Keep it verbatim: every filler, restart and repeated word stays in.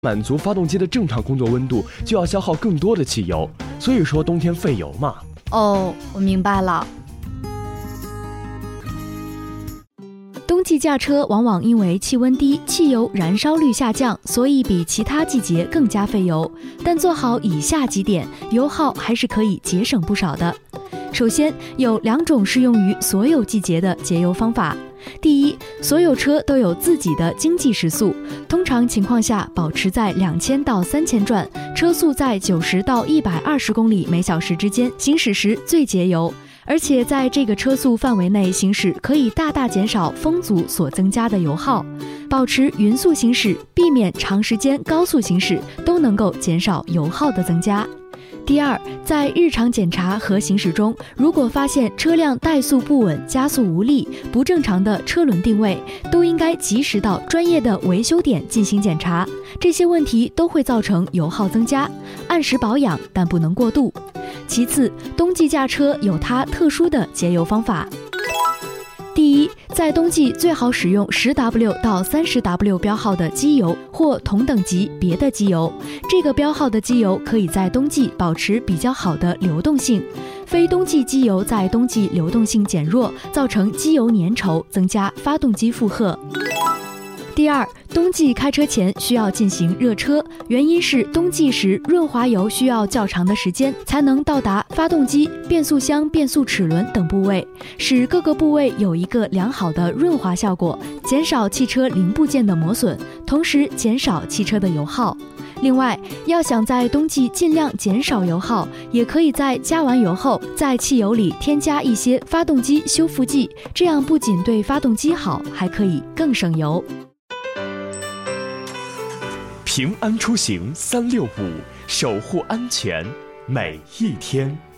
满足发动机的正常工作温度，就要消耗更多的汽油，所以说冬天费油嘛。 哦，我明白了。冬季驾车往往因为气温低，汽油燃烧率下降，所以比其他季节更加费油。但做好以下几点，油耗还是可以节省不少的。首先，有两种适用于所有季节的节油方法。第一，所有车都有自己的经济时速，通常情况下保持在两千到三千转，车速在九十到一百二十公里每小时之间，行驶时最节油。而且在这个车速范围内行驶，可以大大减少风阻所增加的油耗。保持匀速行驶，避免长时间高速行驶，都能够减少油耗的增加。第二，在日常检查和行驶中，如果发现车辆怠速不稳、加速无力、不正常的车轮定位，都应该及时到专业的维修点进行检查。这些问题都会造成油耗增加，按时保养，但不能过度。其次，冬季驾车有它特殊的节油方法。第一，在冬季最好使用 十 W 到 三十 W 标号的机油或同等级别的机油，这个标号的机油可以在冬季保持比较好的流动性。非冬季机油在冬季流动性减弱，造成机油粘稠，增加发动机负荷。第二，冬季开车前需要进行热车，原因是冬季时润滑油需要较长的时间才能到达发动机、变速箱、变速齿轮等部位，使各个部位有一个良好的润滑效果，减少汽车零部件的磨损，同时减少汽车的油耗。另外，要想在冬季尽量减少油耗，也可以在加完油后，在汽油里添加一些发动机修复剂，这样不仅对发动机好，还可以更省油。 平安出行三六五，守护安全每一天。